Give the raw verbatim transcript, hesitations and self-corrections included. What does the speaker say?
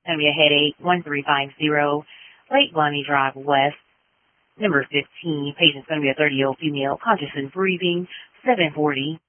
Going to be a headache, one three five zero, Lake Bonnie Drive West. Number fifteen, patient's going to be a thirty-year-old female, conscious and breathing, seven forty.